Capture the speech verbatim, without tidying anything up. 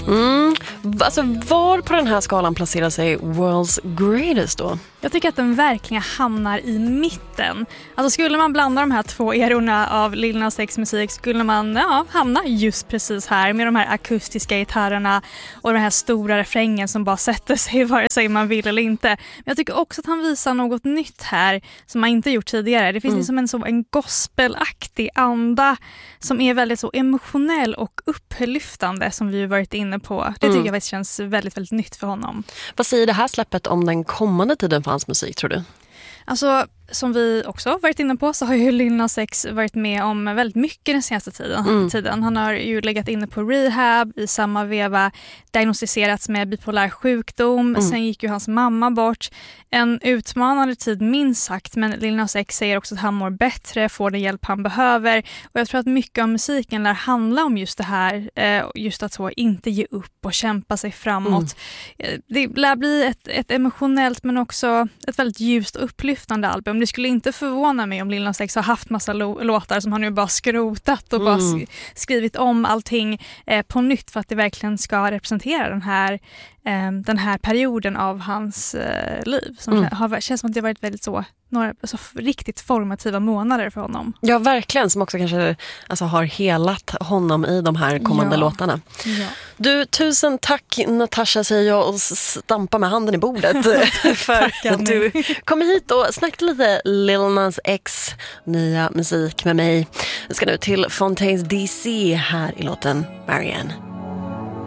Mm. Alltså var på den här skalan placerar sig World's Greatest då? Jag tycker att den verkligen hamnar i mitten. Alltså skulle man blanda de här två erorna av Lil Nas X musik skulle man ja, hamna just precis här med de här akustiska gitarrerna och den här stora refrängen som bara sätter sig vare sig man vill eller inte. Men jag tycker också att han visar något nytt här som man inte gjort tidigare. Det finns mm. liksom en, så, en gospelaktig anda som är väldigt så emotionell och upplyftande som vi har varit inne på. Det tycker mm. jag faktiskt känns väldigt, väldigt nytt för honom. Vad säger det här släppet om den kommande tiden för hans musik, tror du? Alltså, som vi också varit inne på så har ju Lil Nas X varit med om väldigt mycket den senaste tiden. Mm. tiden. Han har ju legat inne på rehab, i samma veva diagnostiserats med bipolär sjukdom. Mm. Sen gick ju hans mamma bort. En utmanande tid minst sagt, men Lil Nas X säger också att han mår bättre, får den hjälp han behöver. Och jag tror att mycket av musiken lär handla om just det här, just att så inte ge upp och kämpa sig framåt. Mm. Det lär bli ett, ett emotionellt men också ett väldigt ljust och upplyftande album. Det skulle inte förvåna mig om Lil Nas X har haft massa lo- låtar som han nu bara skrotat och mm. bara sk- skrivit om allting eh, på nytt för att det verkligen ska representera den här, eh, den här perioden av hans eh, liv. Som mm. har, känns som att det har varit väldigt så, några alltså, riktigt formativa månader för honom. Ja, verkligen. Som också kanske alltså, har helat honom i de här kommande ja. låtarna. Ja. Du, tusen tack Natasha, säger jag och stampar med handen i bordet för att du kom hit och snackade lite Lil Nas X nya musik med mig. Vi ska nu till Fontaines D C här i låten Marianne.